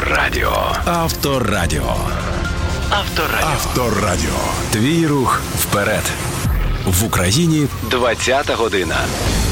Авторадіо. Авторадіо. Авторадіо. Авторадіо. Твій рух вперед. В Україні 20-та година.